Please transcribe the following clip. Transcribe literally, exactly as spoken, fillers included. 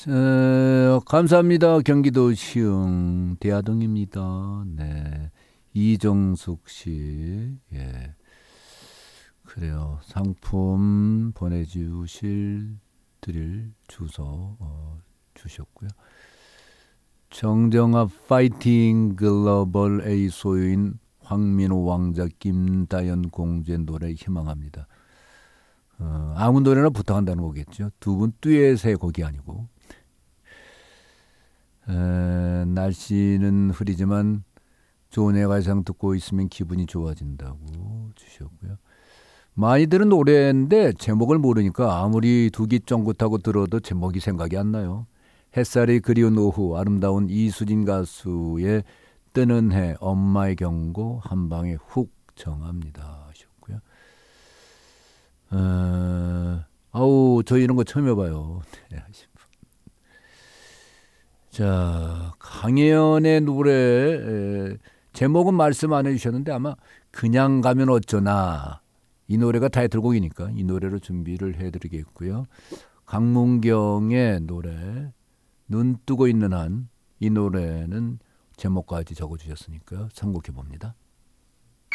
어, 감사합니다. 경기도 시흥 대하동입니다. 네, 이정숙 씨, 예, 그래요. 상품 보내주실 드릴 주소 어, 주셨고요. 정정합 파이팅 글로벌 A 소유인 황민호 왕자 김다연 공주의 노래 희망합니다. 어, 아무 노래나 부탁한다는 거겠죠. 두 분 듀엣의 곡이 아니고. 에, 날씨는 흐리지만 좋은 애가상 듣고 있으면 기분이 좋아진다고 주셨고요. 많이 들은 노래인데 제목을 모르니까 아무리 두기 쫑긋하고 들어도 제목이 생각이 안 나요. 햇살이 그리운 오후, 아름다운 이수진 가수의 뜨는 해, 엄마의 경고 한 방에 훅 정합니다 하셨고요. 어, 아우 저 이런 거 처음 해봐요. 네, 하신 분. 자, 강혜연의 노래 에, 제목은 말씀 안 해주셨는데 아마 그냥 가면 어쩌나 이 노래가 타이틀곡이니까 이 노래로 준비를 해드리겠고요. 강문경의 노래 눈 뜨고 있는 한 이 노래는 제목까지 적어주셨으니까 참고해 봅니다.